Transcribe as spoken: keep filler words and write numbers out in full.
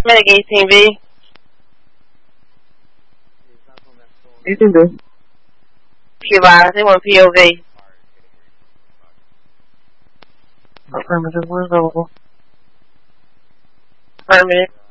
Renegade Team B. You can do. Q I, they want P O V. Affirmative, we're available. Affirmative.